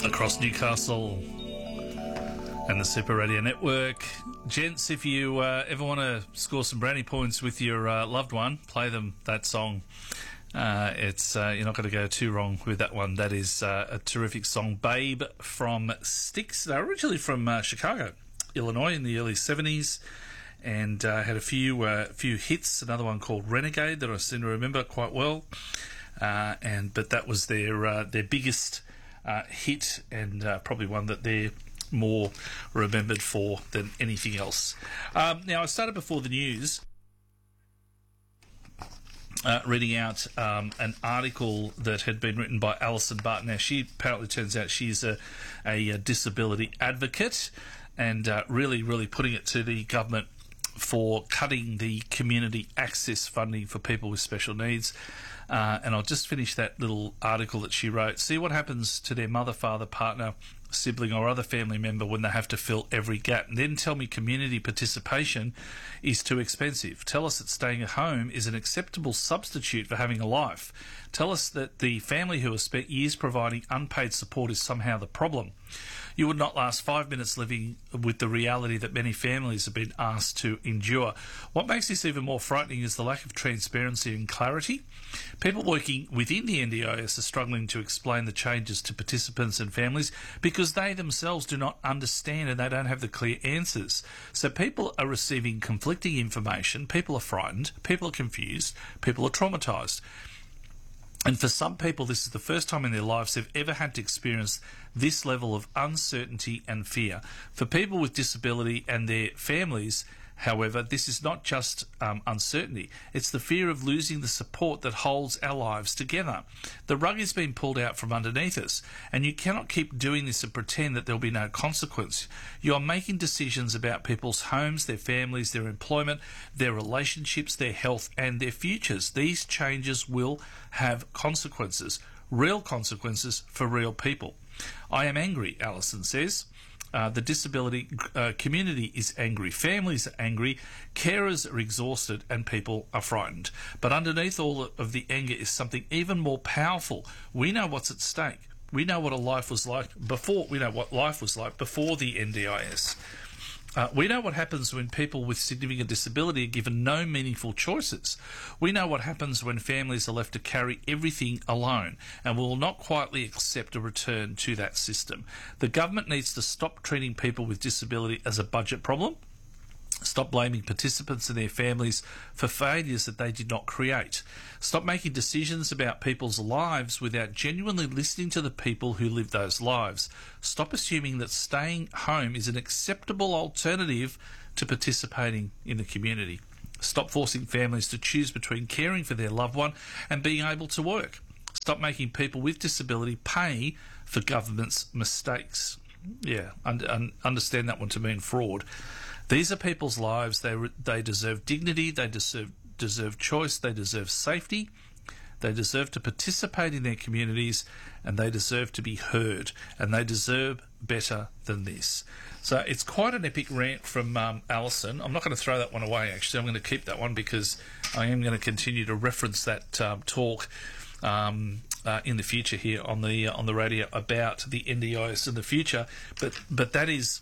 across Newcastle and the Super Radio Network. Gents, if you ever want to score some brownie points with your loved one, play them that song. It's you're not going to go too wrong with that one. That is a terrific song. Babe from Styx. They're originally from Chicago, Illinois in the early 70s, and had a few hits. Another one called Renegade that I seem to remember quite well. But that was their biggest hit, and probably one that they're more remembered for than anything else. Now, I started before the news reading out an article that had been written by Alison Barton. Now, she apparently turns out she's a disability advocate, and really putting it to the government for cutting the community access funding for people with special needs. And I'll just finish that little article that she wrote. See what happens to their mother, father, partner, sibling or other family member when they have to fill every gap. And then tell me community participation is too expensive. Tell us that staying at home is an acceptable substitute for having a life. Tell us that the family who has spent years providing unpaid support is somehow the problem. You would not last 5 minutes living with the reality that many families have been asked to endure. What makes this even more frightening is the lack of transparency and clarity. People working within the NDIS are struggling to explain the changes to participants and families because they themselves do not understand and they don't have the clear answers. So people are receiving conflicting information, people are frightened, people are confused, people are traumatised. And for some people, this is the first time in their lives they've ever had to experience this level of uncertainty and fear. For people with disability and their families, however, this is not just uncertainty. It's the fear of losing the support that holds our lives together. The rug is being pulled out from underneath us, and you cannot keep doing this and pretend that there'll be no consequence. You are making decisions about people's homes, their families, their employment, their relationships, their health, and their futures. These changes will have consequences, real consequences for real people. I am angry, Alison says. The disability community is angry, families are angry, carers are exhausted, and people are frightened. But underneath all of the anger is something even more powerful. We know what's at stake. We know what life was like before the NDIS. We know what happens when people with significant disability are given no meaningful choices. We know what happens when families are left to carry everything alone, and will not quietly accept a return to that system. The government needs to stop treating people with disability as a budget problem. Stop blaming participants and their families for failures that they did not create. Stop making decisions about people's lives without genuinely listening to the people who live those lives. Stop assuming that staying home is an acceptable alternative to participating in the community. Stop forcing families to choose between caring for their loved one and being able to work. Stop making people with disability pay for government's mistakes. Yeah, understand that one to mean fraud. These are people's lives. They deserve dignity, they deserve choice, they deserve safety, they deserve to participate in their communities, and they deserve to be heard, and they deserve better than this. So it's quite an epic rant from Alison. I'm not going to throw that one away, actually. I'm going to keep that one because I am going to continue to reference that talk in the future here on the radio about the NDIS in the future. But that is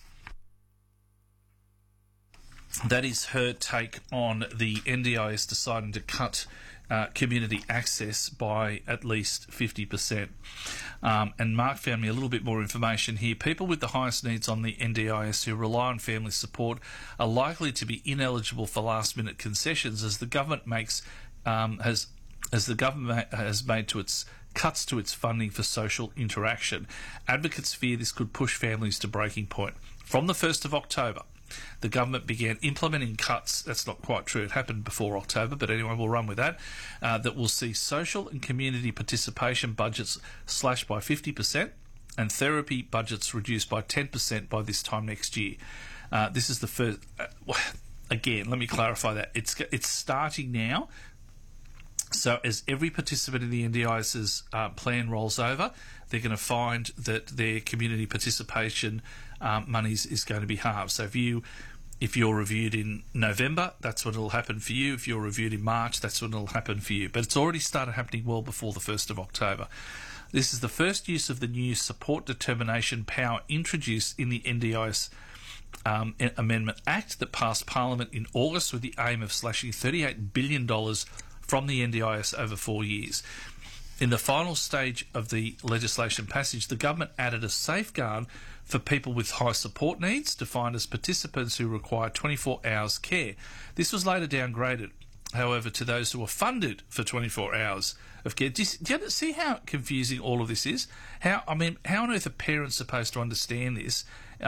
her take on the NDIS deciding to cut community access by at least 50%. And Mark found me a little bit more information here. People with the highest needs on the NDIS who rely on family support are likely to be ineligible for last-minute concessions as the government has made to its cuts to its funding for social interaction. Advocates fear this could push families to breaking point. From the 1st of October, the government began implementing cuts. That's not quite true. It happened before October, but anyway, we'll run with that. That will see social and community participation budgets slashed by 50% and therapy budgets reduced by 10% by this time next year. This is the first... again, let me clarify that. It's starting now. So as every participant in the NDIS's plan rolls over, they're going to find that their community participation monies is going to be halved. So if you're reviewed in November, that's when it'll happen for you. If you're reviewed in March, that's when it'll happen for you. But it's already started happening well before the 1st of October. This is the first use of the new support determination power introduced in the NDIS Amendment Act that passed Parliament in August with the aim of slashing $38 billion from the NDIS over 4 years. In the final stage of the legislation passage, the government added a safeguard for people with high support needs, defined as participants who require 24 hours care. This was later downgraded, however, to those who are funded for 24 hours of care. Do you see how confusing all of this is? How on earth are parents supposed to understand this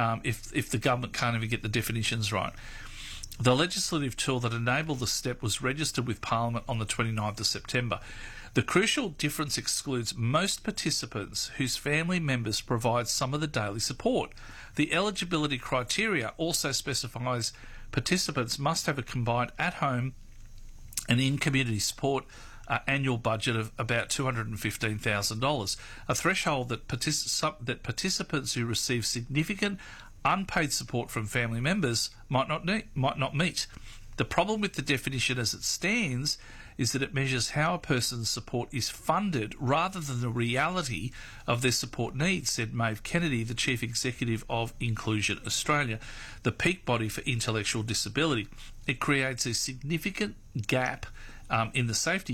if the government can't even get the definitions right? The legislative tool that enabled the step was registered with Parliament on the 29th of September. The crucial difference excludes most participants whose family members provide some of the daily support. The eligibility criteria also specifies participants must have a combined at-home and in-community support annual budget of about $215,000, a threshold that participants who receive significant unpaid support from family members might not meet. The problem with the definition as it stands is that it measures how a person's support is funded rather than the reality of their support needs, said Maeve Kennedy, the Chief Executive of Inclusion Australia, the peak body for intellectual disability. It creates a significant gap in the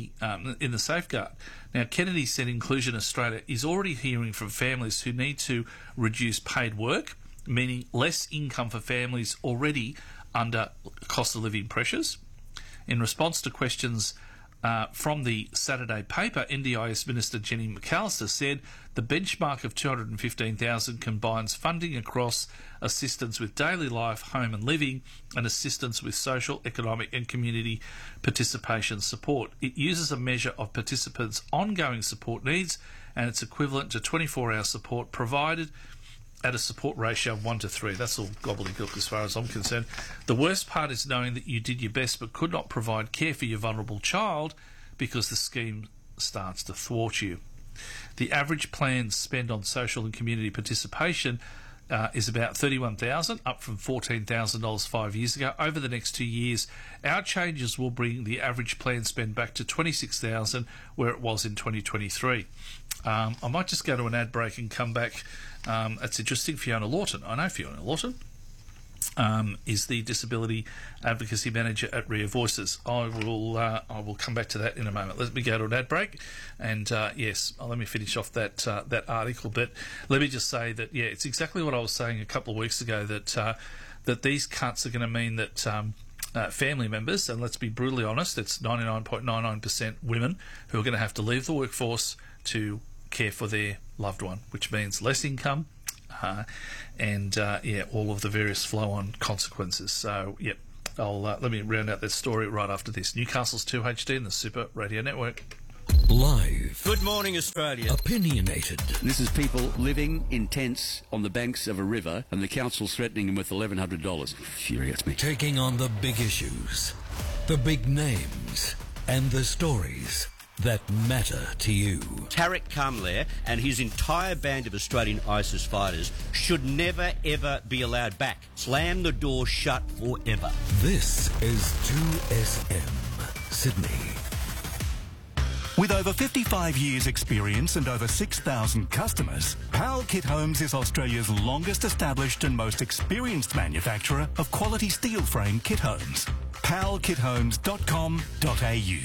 safeguard. Now, Kennedy said Inclusion Australia is already hearing from families who need to reduce paid work, meaning less income for families already under cost of living pressures. In response to questions from the Saturday paper, NDIS Minister Jenny McAllister said the benchmark of $215,000 combines funding across assistance with daily life, home and living, and assistance with social, economic and community participation support. It uses a measure of participants' ongoing support needs, and it's equivalent to 24-hour support provided at a support ratio of 1 to 3. That's all gobbledygook as far as I'm concerned. The worst part is knowing that you did your best but could not provide care for your vulnerable child because the scheme starts to thwart you. The average planned spend on social and community participation is about $31,000, up from $14,000 5 years ago. Over the next 2 years, our changes will bring the average planned spend back to $26,000, where it was in 2023. I might just go to an ad break and come back. It's interesting. Fiona Lawton, I know Fiona Lawton, is the Disability Advocacy Manager at Ria Voices. I will come back to that in a moment. Let me go to an ad break, and yes, let me finish off that article. But let me just say that it's exactly what I was saying a couple of weeks ago, that these cuts are going to mean that family members, and let's be brutally honest, it's 99.99% women who are going to have to leave the workforce to care for their loved one, which means less income and all of the various flow-on consequences. So, let me round out that story right after this. Newcastle's 2HD and the Super Radio Network. Live. Good morning, Australia. Opinionated. This is people living in tents on the banks of a river, and the council's threatening them with $1,100. Infuriates me. Taking on the big issues, the big names, and the stories that matter to you. Tariq Kamler and his entire band of Australian ISIS fighters should never, ever be allowed back. Slam the door shut forever. This is 2SM Sydney. With over 55 years' experience and over 6,000 customers, PAL Kit Homes is Australia's longest established and most experienced manufacturer of quality steel frame kit homes. palkithomes.com.au.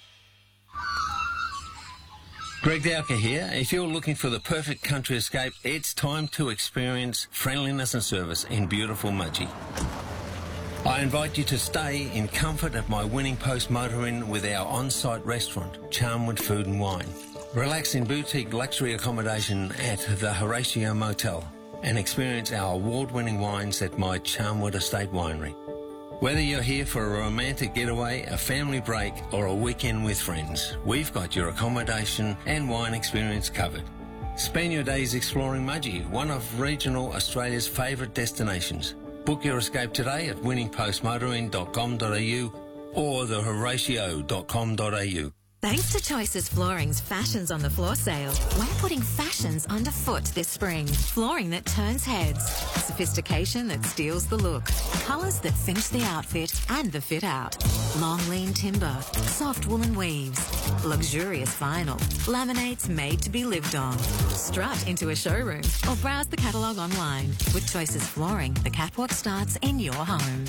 Greg Dowker here. If you're looking for the perfect country escape, it's time to experience friendliness and service in beautiful Mudgee. I invite you to stay in comfort at my Winning Post Motor Inn with our on-site restaurant, Charnwood Food and Wine. Relax in boutique luxury accommodation at the Horatio Motel and experience our award-winning wines at my Charnwood Estate Winery. Whether you're here for a romantic getaway, a family break or a weekend with friends, we've got your accommodation and wine experience covered. Spend your days exploring Mudgee, one of regional Australia's favourite destinations. Book your escape today at winningpostmotoring.com.au or thehoratio.com.au. Thanks to Choices Flooring's Fashions on the Floor sale, we're putting fashions underfoot this spring. Flooring that turns heads, sophistication that steals the look, colours that finish the outfit and the fit out. long lean timber, soft woolen weaves, luxurious vinyl, laminates made to be lived on. Strut into a showroom or browse the catalogue online. With Choices Flooring, the catwalk starts in your home.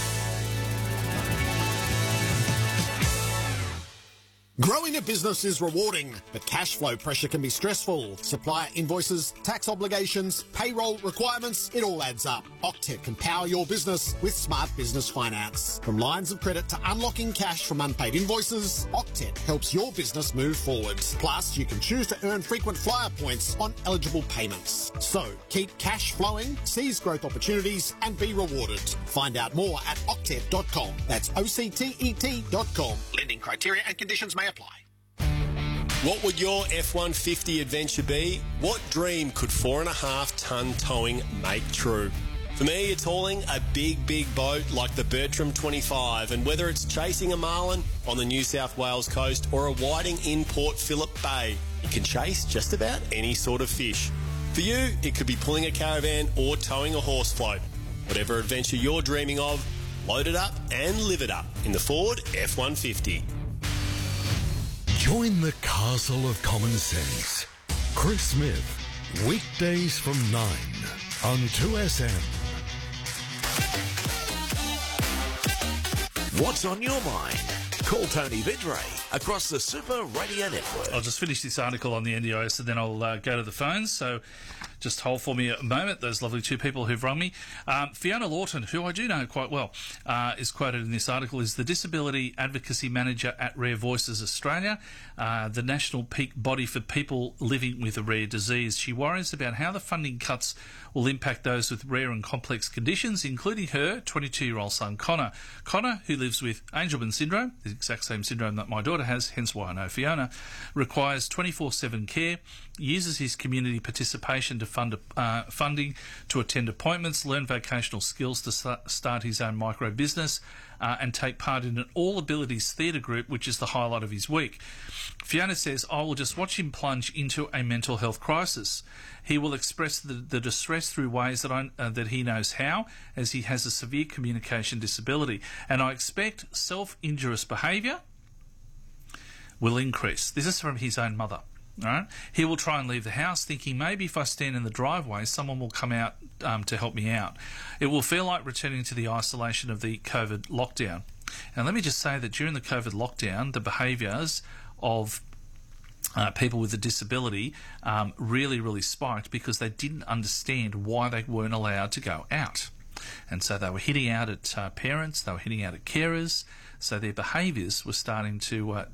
Growing a business is rewarding, but cash flow pressure can be stressful. Supplier invoices, tax obligations, payroll requirements, it all adds up. Octet can power your business with Smart Business Finance. From lines of credit to unlocking cash from unpaid invoices, Octet helps your business move forward. Plus, you can choose to earn frequent flyer points on eligible payments. So, keep cash flowing, seize growth opportunities, and be rewarded. Find out more at octet.com. That's OCTET.com. Lending criteria and conditions may apply. What would your F-150 adventure be? What dream could 4.5-tonne towing make true? For me, it's hauling a big boat like the Bertram 25, and whether it's chasing a marlin on the New South Wales coast or a whiting in Port Phillip Bay, you can chase just about any sort of fish. For you, it could be pulling a caravan or towing a horse float. Whatever adventure you're dreaming of, load it up and live it up in the Ford F-150. Join the castle of common sense. Chris Smith, weekdays from 9 on 2SM. What's on your mind? Call Tony Vidray across the Super Radio Network. I'll just finish this article on the NDIS and then I'll go to the phones. So just hold for me a moment, those lovely two people who've rung me. Fiona Lawton, who I do know quite well, is quoted in this article, is the Disability Advocacy Manager at Rare Voices Australia, the national peak body for people living with a rare disease. She worries about how the funding cuts will impact those with rare and complex conditions, including her 22-year-old son, Connor. Connor, who lives with Angelman syndrome, the exact same syndrome that my daughter has, hence why I know Fiona, requires 24/7 care, uses his community participation to fund funding to attend appointments, learn vocational skills to start his own micro business, and take part in an All Abilities theatre group, which is the highlight of his week. Fiona says, I will just watch him plunge into a mental health crisis. He will express the distress through ways that he knows how, as he has a severe communication disability. And I expect self-injurious behaviour will increase. This is from his own mother. All right? He will try and leave the house thinking maybe if I stand in the driveway, someone will come out to help me out. It will feel like returning to the isolation of the COVID lockdown. And let me just say that during the COVID lockdown, the behaviours of people with a disability really spiked because they didn't understand why they weren't allowed to go out. And so they were hitting out at parents, they were hitting out at carers, so their behaviours were starting to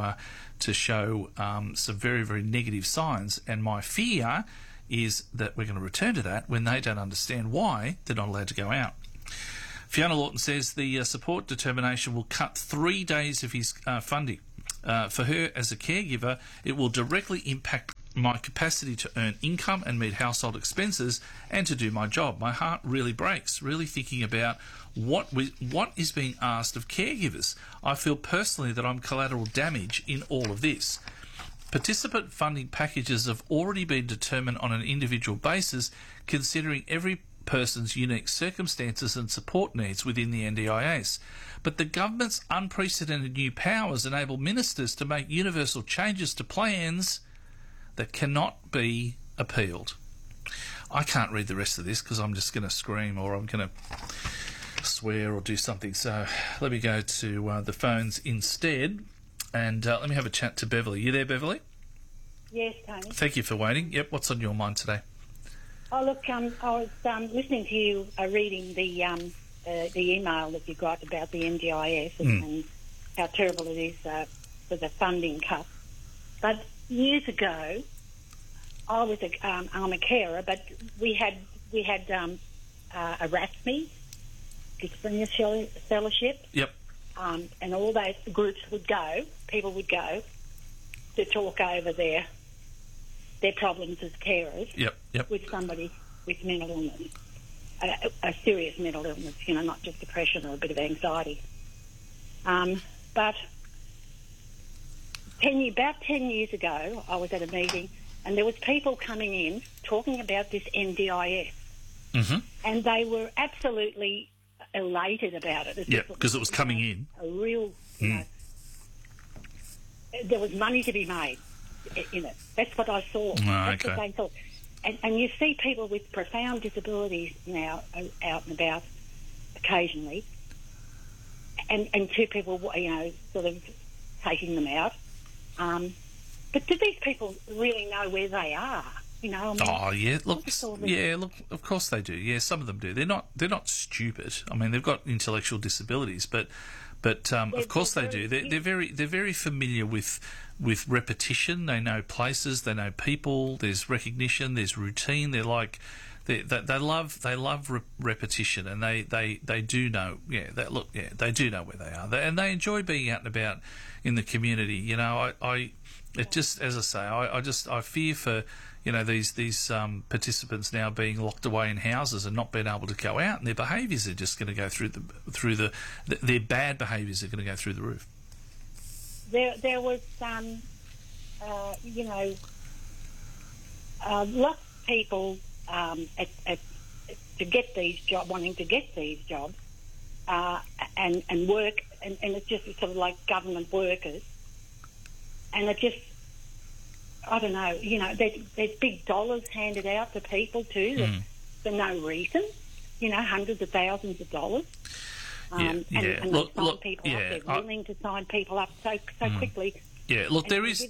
show some very negative signs. And my fear is that we're going to return to that when they don't understand why they're not allowed to go out. Fiona Lawton says the support determination will cut 3 days of his funding. For her as a caregiver, it will directly impact my capacity to earn income and meet household expenses and to do my job. My heart really breaks, really thinking about what is being asked of caregivers. I feel personally that I'm collateral damage in all of this. Participant funding packages have already been determined on an individual basis, considering every person's unique circumstances and support needs within the NDIS. But the government's unprecedented new powers enable ministers to make universal changes to plans that cannot be appealed. I can't read the rest of this because I'm just going to scream or I'm going to swear or do something. So let me go to the phones instead and let me have a chat to Beverly. You there, Beverly? Yes, Tony. Thank you for waiting. Yep, what's on your mind today? Oh, look, I was listening to you reading the email that you got about the NDIS and how terrible it is for the funding cut. But years ago, I'm a carer, but we had a RASME, Schizophrenia Fellowship. Yep. And all those groups people would go to talk over their problems as carers. Yep. With somebody with mental illness, a serious mental illness, not just depression or a bit of anxiety. But about 10 years ago, I was at a meeting and there was people coming in talking about this NDIS. Mm-hmm. And they were absolutely elated about it. Yeah, because it was coming in. A real, you know, there was money to be made in it. That's what I saw. That's what they thought. And you see people with profound disabilities now out and about occasionally, and two people, you know, sort of taking them out. But do these people really know where they are? You know, I mean, look, of course they do. Yeah, some of them do. They're not stupid. I mean, they've got intellectual disabilities, but of course they do. They're very familiar with repetition. They know places, they know people. There's recognition, there's routine. They're like they love repetition, and they do know. They do know where they are, and they enjoy being out and about in the community. You know, it just, as I say, I fear for, you know, these participants now being locked away in houses and not being able to go out, and their behaviours are just going to go their bad behaviours are going to go through the roof. There was you know, lots of people to get these jobs, wanting to get these jobs, and work, and it's just sort of like government workers. And it just, I don't know, you know, there's big dollars handed out to people too for no reason, you know, hundreds of thousands of dollars. And they sign people up. They're willing to sign people up so quickly. Yeah, look, there's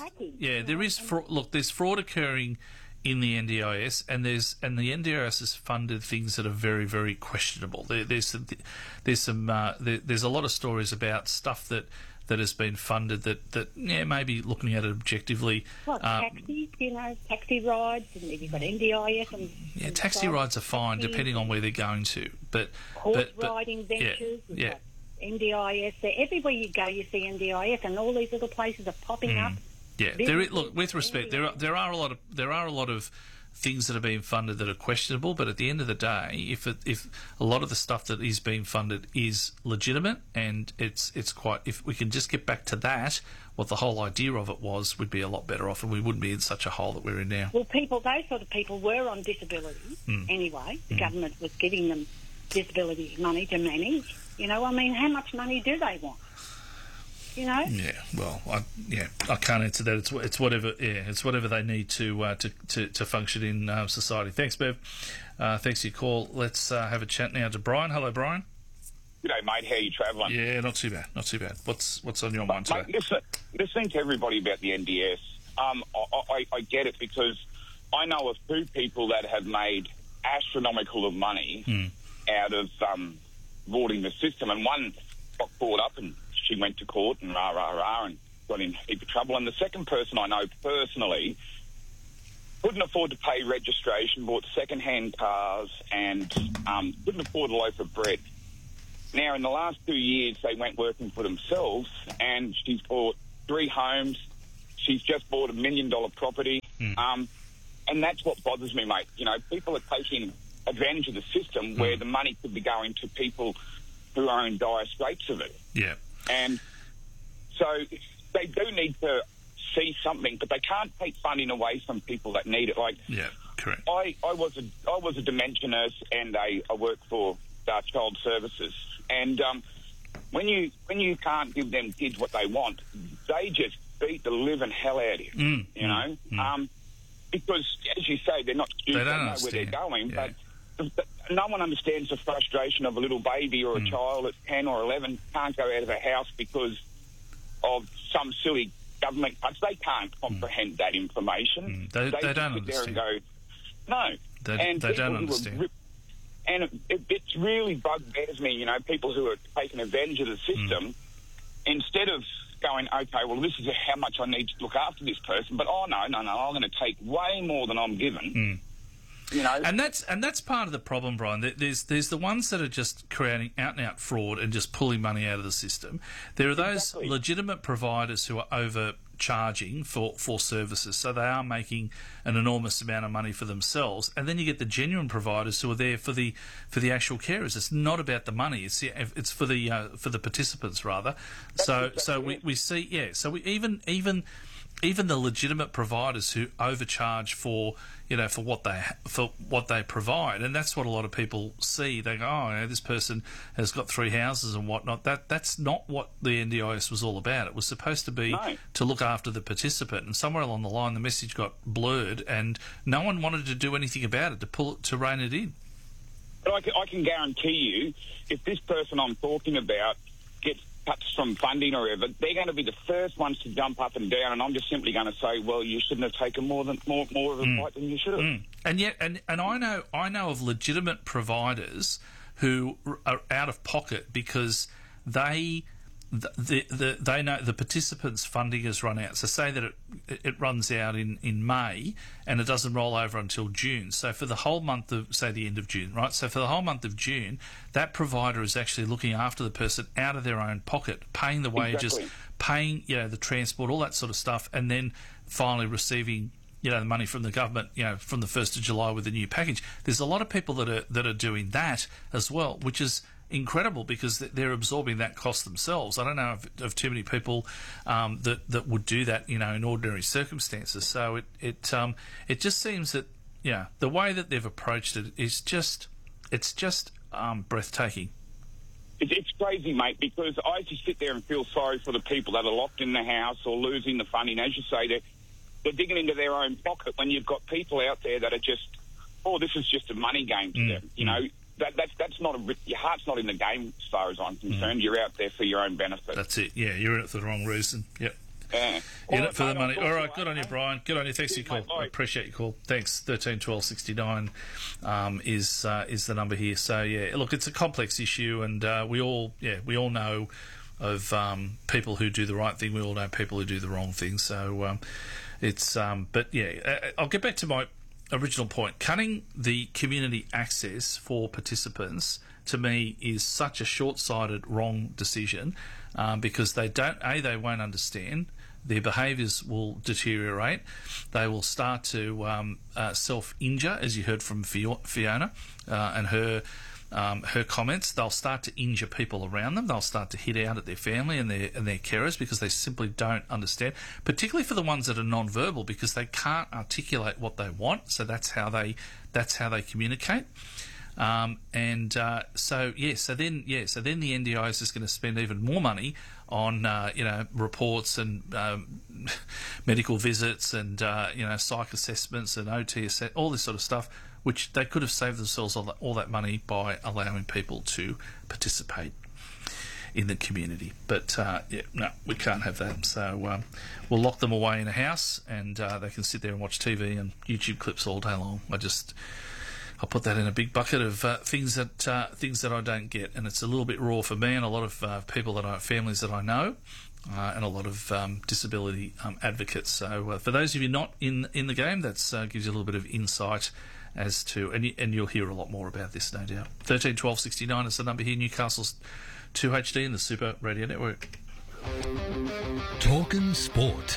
fraud occurring in the NDIS, and the NDIS has funded things that are very, very questionable. There's a lot of stories about stuff that has been funded that maybe looking at it objectively. Well, taxis, you know, taxi rides, and you've got NDIS. And taxi rides are fine depending on where they're going to. But horse riding ventures, NDIS. Everywhere you go, you see NDIS, and all these little places are popping up. Yeah, look, with respect, there are a lot of things that are being funded that are questionable, but at the end of the day, if a lot of the stuff that is being funded is legitimate, and it's quite, if we can just get back to that, what the whole idea of it was, we'd be a lot better off, and we wouldn't be in such a hole that we're in now. Well, those sort of people were on disability anyway. The government was giving them disability money to manage. You know, I mean, how much money do they want? You know? Yeah. Well, I can't answer that. It's whatever. Yeah, it's whatever they need to function in society. Thanks, Bev. Thanks for your call. Let's have a chat now to Brian. Hello, Brian. G'day, mate. How are you travelling? Yeah, not too bad. Not too bad. What's on your mind today? Mate, listening to everybody about the NDS, I get it, because I know of two people that have made astronomical of money out of boarding the system, and one got caught up and she went to court and and got in a heap of trouble. And the second person I know personally couldn't afford to pay registration, bought second-hand cars, and couldn't afford a loaf of bread. Now, in the last 2 years, they went working for themselves, and she's bought 3 homes. She's just bought $1 million property. And that's what bothers me, mate. You know, people are taking advantage of the system where the money could be going to people who are in dire straits of it. Yeah. And so they do need to see something, but they can't take funding away from people that need it. Like, yeah, correct. I was a dementia nurse, and I work for Child Services. And when you can't give them kids what they want, they just beat the living hell out of you. You know, because as you say, they're not stupid. They don't know where they're going, but no one understands the frustration of a little baby or a child at 10 or 11 can't go out of a house because of some silly government cuts. They can't comprehend that information. They don't understand. There and go, no. They don't understand. And it's really bugbears me, you know, people who are taking advantage of the system, instead of going, okay, well, this is how much I need to look after this person, but no, I'm going to take way more than I'm given. You know, and that's part of the problem, Brian. There's the ones that are just creating out and out fraud and just pulling money out of the system. There are those legitimate providers who are overcharging for services, so they are making an enormous amount of money for themselves. And then you get the genuine providers who are there for the actual carers. It's not about the money. It's for the participants rather. So we see So we even even the legitimate providers who overcharge for what they provide, and that's what a lot of people see. They go, oh, this person has got 3 houses and whatnot. That's not what the NDIS was all about. It was supposed to be to look after the participant, and somewhere along the line the message got blurred, and no one wanted to do anything about it to rein it in. But I can guarantee you, if this person I'm talking about gets cuts from funding or whatever, they're going to be the first ones to jump up and down, and I'm just simply going to say, well, you shouldn't have taken more of a bite than you should have. And yet, and I know of legitimate providers who are out of pocket because they know the participants' funding has run out. So say that it runs out in May and it doesn't roll over until June. So for the whole month of, say, the end of June, right? So for the whole month of June, that provider is actually looking after the person out of their own pocket, paying the wages, paying the transport, all that sort of stuff, and then finally receiving the money from the government, from the 1st of July with the new package. There's a lot of people that are doing that as well, which is incredible because they're absorbing that cost themselves. I don't know of too many people that would do that, in ordinary circumstances. So it just seems that the way that they've approached it is just breathtaking. It's crazy, mate, because I just sit there and feel sorry for the people that are locked in the house or losing the funding. As you say, they're digging into their own pocket when you've got people out there that are just, this is just a money game to them, That's not your heart's not in the game as far as I'm concerned. You're out there for your own benefit. That's it. Yeah, you're in it for the wrong reason. Yep. Yeah. In it for the money. All right, good on you, Brian. Good on you. Thanks for your call. I appreciate your call. Thanks. 13 12 69 is the number here. So yeah, look, it's a complex issue, and we all know of people who do the right thing. We all know people who do the wrong thing. So but yeah, I'll get back to my original point. Cutting the community access for participants, to me, is such a short-sighted, wrong decision because they won't understand. Their behaviours will deteriorate. They will start to self-injure, as you heard from Fiona and her comments. They'll start to injure people around them. They'll start to hit out at their family and their carers because they simply don't understand, particularly for the ones that are non-verbal, because they can't articulate what they want. So that's how they communicate. So then the NDIS is going to spend even more money on reports and medical visits and psych assessments and OT all this sort of stuff, which they could have saved themselves all that money by allowing people to participate in the community. But no, we can't have that. So we'll lock them away in a house, and they can sit there and watch TV and YouTube clips all day long. I'll put that in a big bucket of things that I don't get, and it's a little bit raw for me and a lot of families that I know, and a lot of disability advocates. So for those of you not in the game, that gives you a little bit of insight as to, and you'll hear a lot more about this, no doubt. 13 12 69 is the number here. Newcastle's 2HD in the Super Radio Network. Talking sport.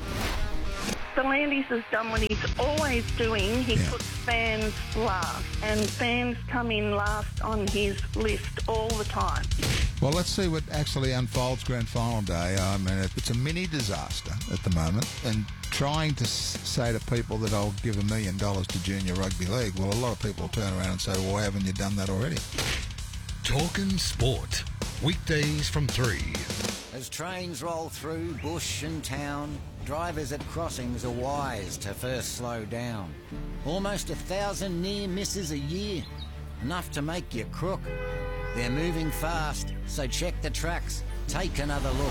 The Landis has done what he's always doing. He puts fans last, and fans come in last on his list all the time. Well, let's see what actually unfolds grand final day. I mean, it's a mini disaster at the moment, and trying to say to people that I'll give $1 million to junior rugby league, well, a lot of people turn around and say, well, why haven't you done that already? Talking sport. Weekdays from 3. As trains roll through bush and town, drivers at crossings are wise to first slow down. Almost 1,000 near misses a year, enough to make you crook. They're moving fast, so check the tracks, take another look.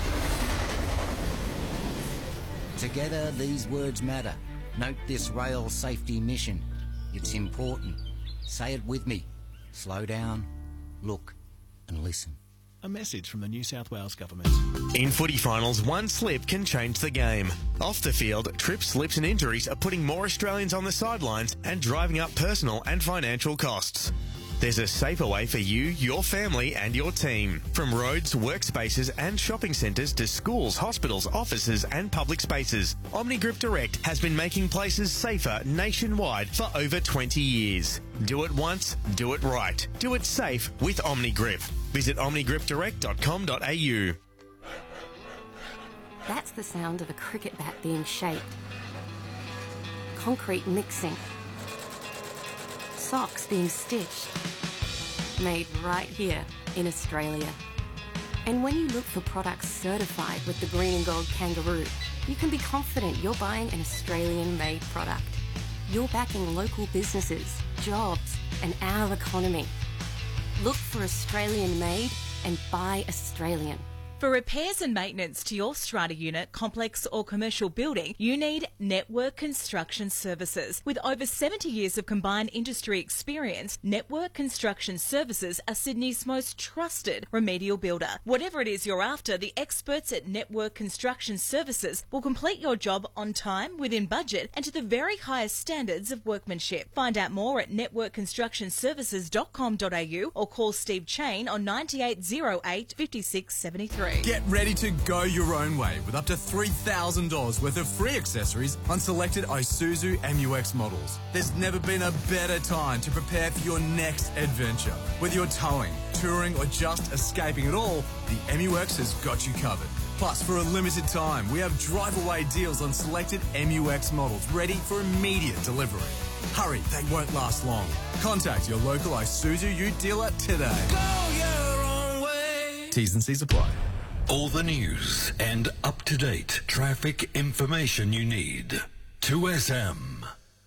Together these words matter. Note this rail safety mission. It's important. Say it with me. Slow down, look and listen. A message from the New South Wales Government. In footy finals, one slip can change the game. Off the field, trips, slips and injuries are putting more Australians on the sidelines and driving up personal and financial costs. There's a safer way for you, your family and your team. From roads, workspaces and shopping centres to schools, hospitals, offices and public spaces, OmniGrip Direct has been making places safer nationwide for over 20 years. Do it once, do it right. Do it safe with OmniGrip. Visit omnigripdirect.com.au. That's the sound of a cricket bat being shaped. Concrete mixing. Socks being stitched. Made right here in Australia. And when you look for products certified with the Green and Gold Kangaroo, you can be confident you're buying an Australian-made product. You're backing local businesses, jobs, and our economy. Look for Australian-made and buy Australian. For repairs and maintenance to your strata unit, complex or commercial building, you need Network Construction Services. With over 70 years of combined industry experience, Network Construction Services are Sydney's most trusted remedial builder. Whatever it is you're after, the experts at Network Construction Services will complete your job on time, within budget, and to the very highest standards of workmanship. Find out more at networkconstructionservices.com.au or call Steve Chain on 9808 5673. Get ready to go your own way with up to $3,000 worth of free accessories on selected Isuzu MU-X models. There's never been a better time to prepare for your next adventure. Whether you're towing, touring or just escaping it all, the MU-X has got you covered. Plus, for a limited time, we have drive-away deals on selected MU-X models ready for immediate delivery. Hurry, they won't last long. Contact your local Isuzu Ute dealer today. Go your own way. T's and C's apply. All the news and up-to-date traffic information you need. 2SM.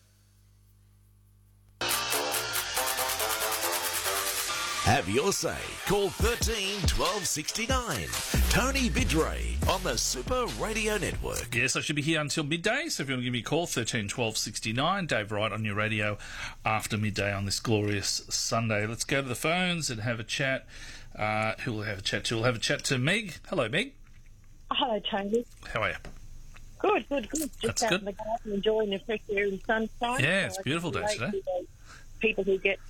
Have your say. Call 13 12 69. Tony Bidray on the Super Radio Network. Yes, I should be here until midday, so if you want to give me a call, 13 12 69. Dave Wright on your radio after midday on this glorious Sunday. Let's go to the phones and have a chat. Who will have a chat to? We'll have a chat to Meg. Hello, Meg. Hello, Tony. How are you? Good. Just That's out good. in the garden enjoying the fresh air and sunshine. Yeah, it's beautiful day today. People who get,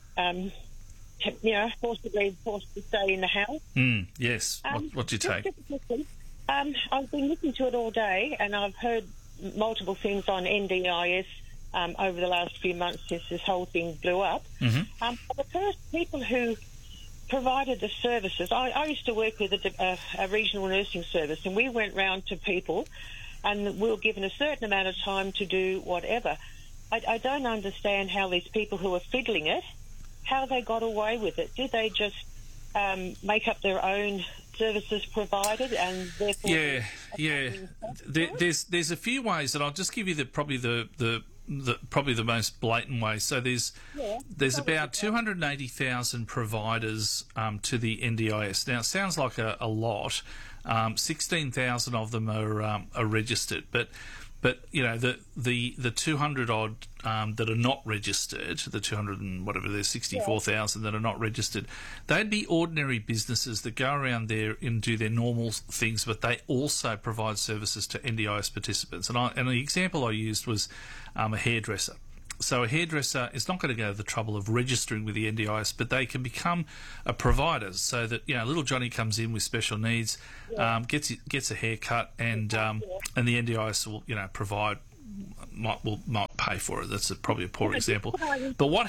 forcibly forced to stay in the house. Yes. What do you take? Just quickly, I've been listening to it all day, and I've heard multiple things on NDIS over the last few months since this whole thing blew up. The first people who provided the services, I used to work with a regional nursing service, and we went round to people and we were given a certain amount of time to do whatever. I don't understand how these people who are fiddling it, how they got away with it. Did they just make up their own services provided and therefore... Yeah. There's a few ways, and I'll just give you probably the most blatant way. So there's about 280,000 providers to the NDIS. Now, it sounds like a lot. 16,000 of them are registered, but you know the 200 odd that are not registered, the 200 and whatever there's 64,000 that are not registered, they'd be ordinary businesses that go around there and do their normal things, but they also provide services to NDIS participants. And the example I used was a hairdresser. So a hairdresser is not going to go to the trouble of registering with the NDIS, but they can become a provider, so that little Johnny comes in with special needs, gets a haircut, and the NDIS will provide, might pay for it. That's probably a poor example. But what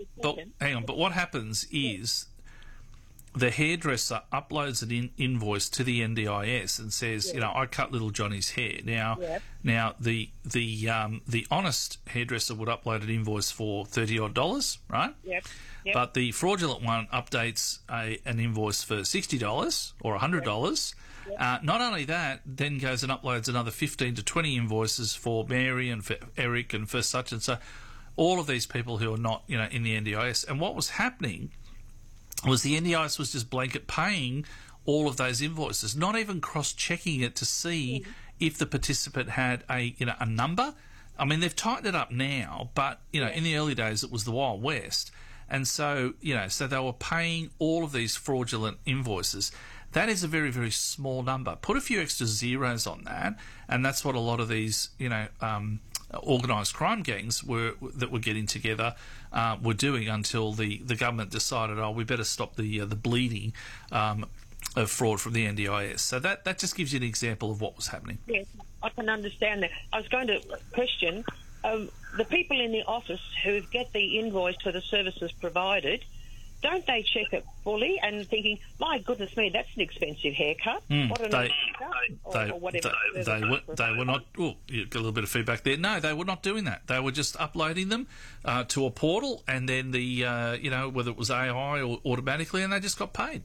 happens is the hairdresser uploads an invoice to the NDIS and says, I cut little Johnny's hair. Now the honest hairdresser would upload an invoice for $30 odd, right? Yep. But the fraudulent one updates an invoice for $60 or $100. Not only that, then goes and uploads another 15 to 20 invoices for Mary and for Eric and for such and so. All of these people who are not, in the NDIS. And what was happening was the NDIS was just blanket paying all of those invoices, not even cross-checking it to see if the participant had a number. I mean, they've tightened it up now, but in the early days it was the Wild West, and so so they were paying all of these fraudulent invoices. That is a very, very small number. Put a few extra zeros on that, and that's what a lot of these organised crime gangs that were getting together were doing, until the government decided, we better stop the bleeding of fraud from the NDIS. So that just gives you an example of what was happening. Yes, I can understand that. I was going to question the people in the office who get the invoice for the services provided. don't they check it fully and thinking, my goodness me, that's an expensive haircut? What an or whatever. They were not... Oh, you got a little bit of feedback there. No, they were not doing that. They were just uploading them to a portal, and then the whether it was AI or automatically, and they just got paid.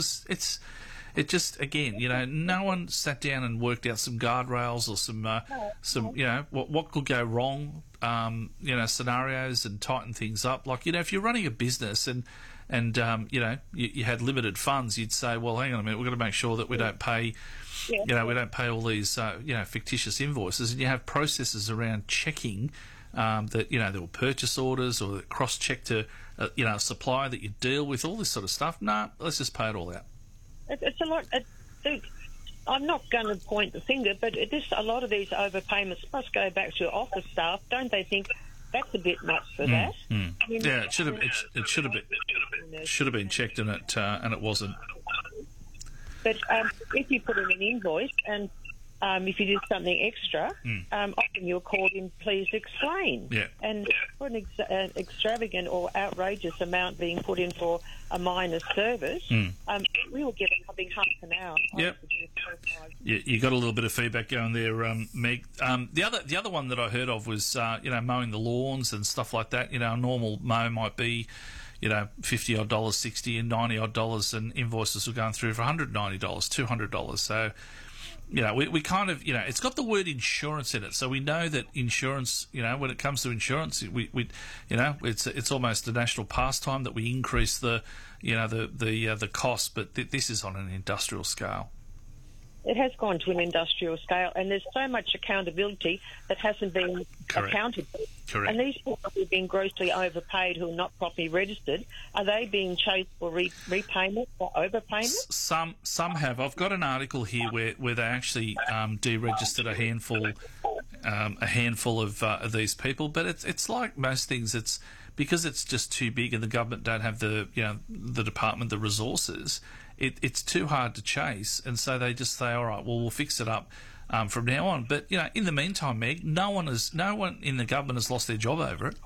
It just again, no one sat down and worked out some guardrails or some what could go wrong, scenarios, and tighten things up. Like, if you're running a business and you had limited funds, you'd say, well, hang on a minute, we've got to make sure that we don't pay, we don't pay all these fictitious invoices, and you have processes around checking that there were purchase orders or cross-check to a supplier that you deal with, all this sort of stuff. No, let's just pay it all out. It's a lot. I'm not going to point the finger, but a lot of these overpayments must go back to office staff. Don't they think that's a bit much for that? Yeah, it should have been checked, and it wasn't. But if you put in an invoice and if you did something extra, often you're called in, please explain. Yeah. And for an extravagant or outrageous amount being put in for a minor service, we were given, I think, half an hour. Yep. You got a little bit of feedback going there, Meg. The other one that I heard of was mowing the lawns and stuff like that. A normal mow might be $50 odd, $60 and $90 odd, and invoices were going through for $190, $200. So. We kind of, it's got the word insurance in it, so we know that insurance, when it comes to insurance, it's almost a national pastime that we increase the cost, but this is on an industrial scale. It has gone to an industrial scale, and there's so much accountability that hasn't been accounted for. Correct. And these people who have been grossly overpaid, who are not properly registered, are they being chased for repayment or overpayment? Some have. I've got an article here where they actually deregistered a handful of these people, but it's like most things. It's because it's just too big, and the government don't have the department, the resources. It's too hard to chase, and so they just say, all right, well, we'll fix it up from now on. But in the meantime, Meg, no one in the government has lost their job over it.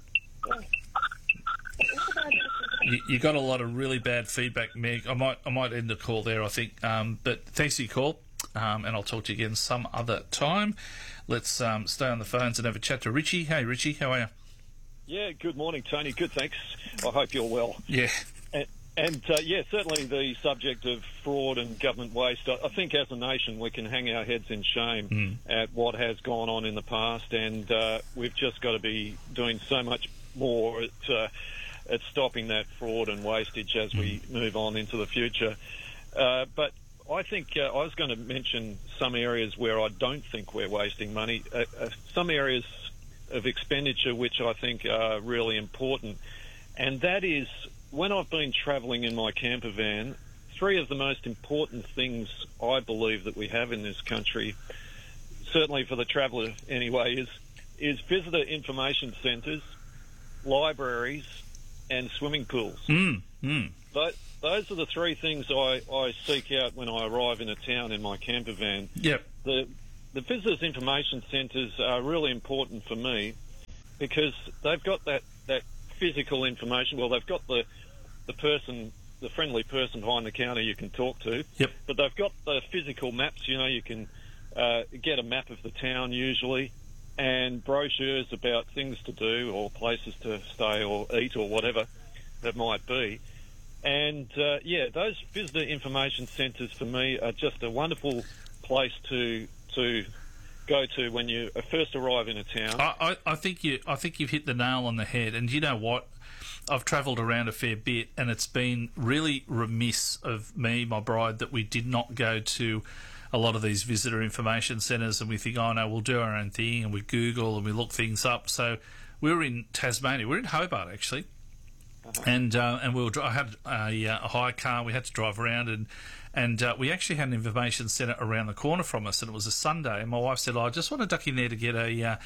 You got a lot of really bad feedback, Meg. I might end the call there, I think. But thanks for your call, and I'll talk to you again some other time. Let's stay on the phones and have a chat to Richie. Hey, Richie, how are you? Yeah, good morning, Tony. Good, thanks. I hope you're well. Yeah. And certainly the subject of fraud and government waste, I think as a nation we can hang our heads in shame at what has gone on in the past, and we've just got to be doing so much more at stopping that fraud and wastage as we move on into the future. But I think I was going to mention some areas where I don't think we're wasting money, some areas of expenditure which I think are really important, and that is, when I've been travelling in my camper van, three of the most important things I believe that we have in this country, certainly for the traveller anyway, is visitor information centres, libraries and swimming pools. But those are the three things I seek out when I arrive in a town in my camper van. Yep. The visitors information centres are really important for me because they've got that physical information. Well, they've got the friendly person behind the counter you can talk to. Yep. But they've got the physical maps. You can get a map of the town usually, and brochures about things to do or places to stay or eat or whatever that might be. And those visitor information centres for me are just a wonderful place to go to when you first arrive in a town. I think you've hit the nail on the head. And you know what? I've travelled around a fair bit, and it's been really remiss of me, my bride, that we did not go to a lot of these visitor information centres, and we think, oh no, we'll do our own thing, and we Google and we look things up. So we were in Tasmania. We were in Hobart actually, and I had a hire car. We had to drive around, and we actually had an information centre around the corner from us, and it was a Sunday. And my wife said, I just want to duck in there to get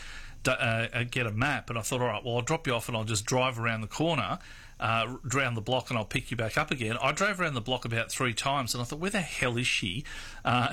a map. And I thought, all right, well, I'll drop you off and I'll just drive around the corner, around the block, and I'll pick you back up again. I drove around the block about 3 times, and I thought, where the hell is she?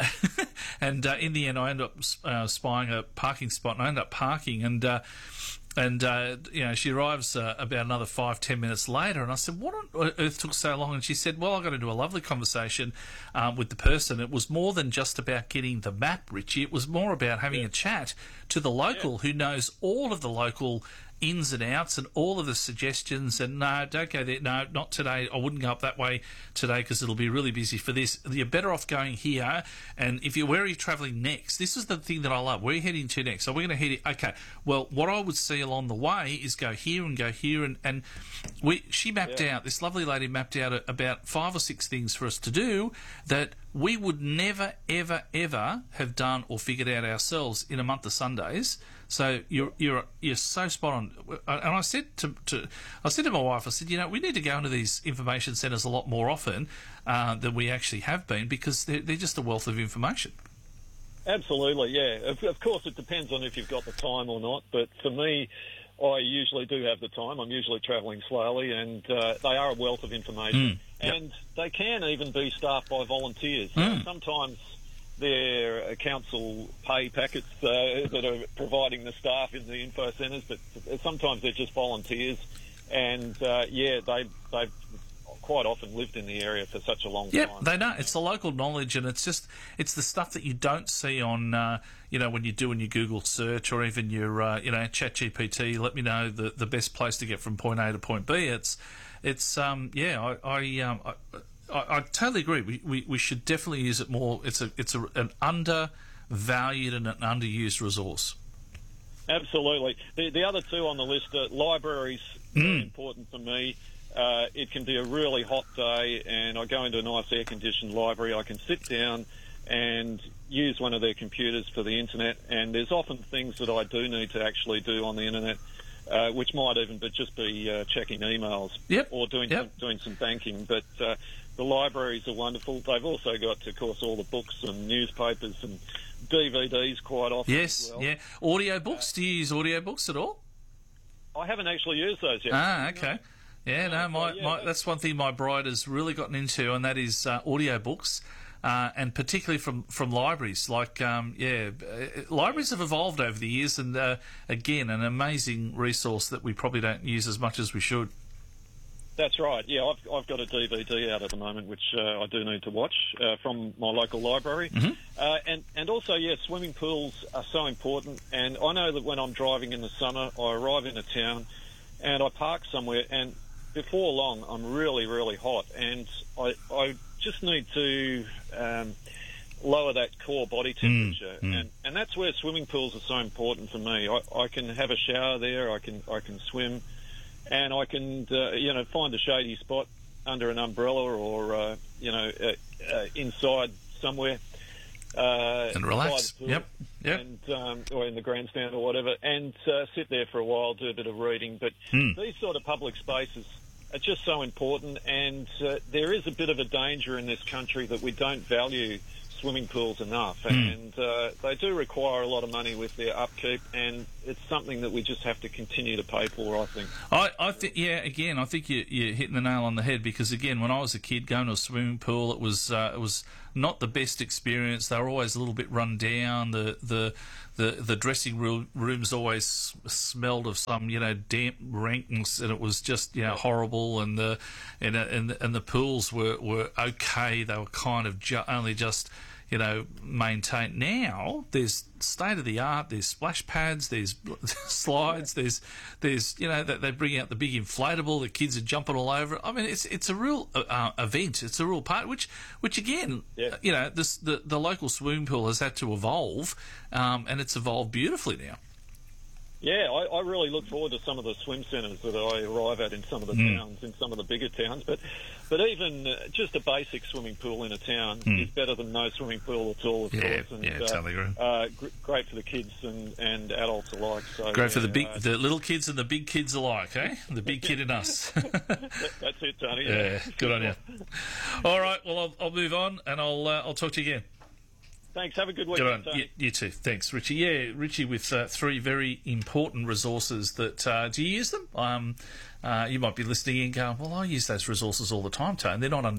And in the end, I ended up spying a parking spot, and I ended up parking. And And, she arrives about another 5-10 minutes later, and I said, what on earth took so long? And she said, well, I got into a lovely conversation with the person. It was more than just about getting the map, Richie. It was more about having a chat to the local who knows all of the local ins and outs and all of the suggestions. And no, don't go there. No, not today. I wouldn't go up that way today because it'll be really busy for this. You're better off going here. And where are you travelling next? This is the thing that I love. Where are you heading to next? So we're going to head here. Okay, well, what I would see along the way is go here and go here. And she mapped out, this lovely lady mapped out about 5 or 6 things for us to do that we would never, ever, ever have done or figured out ourselves in a month of Sundays. So you're so spot on. And I said to my wife, I said, we need to go into these information centres a lot more often than we actually have been, because they're just a wealth of information. Absolutely, yeah. Of course, it depends on if you've got the time or not. But for me, I usually do have the time. I'm usually travelling slowly, and they are a wealth of information. And they can even be staffed by volunteers. Sometimes they're council pay packets that are providing the staff in the info centres, but sometimes they're just volunteers. And, they've quite often lived in the area for such a long time. Yeah, they know. It's the local knowledge, and it's the stuff that you don't see on, when you're doing your Google search or even your, ChatGPT, let me know the best place to get from point A to point B. I totally agree. We should definitely use it more. It's an undervalued and an underused resource. Absolutely. The other two on the list are libraries. Very important for me. It can be a really hot day, and I go into a nice air-conditioned library. I can sit down and use one of their computers for the internet, and there's often things that I do need to actually do on the internet, which might even just be checking emails or doing some banking. But the libraries are wonderful. They've also got, of course, all the books and newspapers and DVDs quite often. Yes, as well. yeah. Audiobooks. Do you use audiobooks at all? I haven't actually used those yet. Ah, okay. Yeah, that's one thing my bride has really gotten into, and that is audiobooks, and particularly from libraries. Libraries have evolved over the years, and again, an amazing resource that we probably don't use as much as we should. That's right. Yeah, I've got a DVD out at the moment, which I do need to watch from my local library. And also, swimming pools are so important. And I know that when I'm driving in the summer, I arrive in a town and I park somewhere, and before long, I'm really, really hot, and I just need to lower that core body temperature, and that's where swimming pools are so important for me. I can have a shower there, I can swim, and I can find a shady spot under an umbrella or inside somewhere. And relax. Yep. And, or in the grandstand or whatever, and sit there for a while, do a bit of reading. But these sort of public spaces are just so important, and there is a bit of a danger in this country that we don't value swimming pools enough, and they do require a lot of money with their upkeep, and it's something that we just have to continue to pay for, I think. I think you're hitting the nail on the head, because again, when I was a kid going to a swimming pool, it was not the best experience. They were always a little bit run down. The dressing rooms always smelled of some damp rankings, and it was just horrible. And the pools were okay. They were kind of only just maintained. Now there's state of the art. There's splash pads. There's slides. There's that they bring out the big inflatable. The kids are jumping all over it. I mean, it's a real event. It's a real part. Which again, the local swimming pool has had to evolve, and it's evolved beautifully now. Yeah, I really look forward to some of the swim centres that I arrive at in some of the towns, in some of the bigger towns. But even just a basic swimming pool in a town is better than no swimming pool at all, of course. And, totally agree. Great for the kids and adults alike. So great for the little kids and the big kids alike, eh? The big kid in us. That's it, Tony. Yeah, good on you. All right, well, I'll move on, and I'll talk to you again. Thanks. Have a good weekend, Tony. You too. Thanks, Richie. Yeah, Richie with 3 very important resources that... do you use them? You might be listening and going, well, I use those resources all the time, Tony. They're not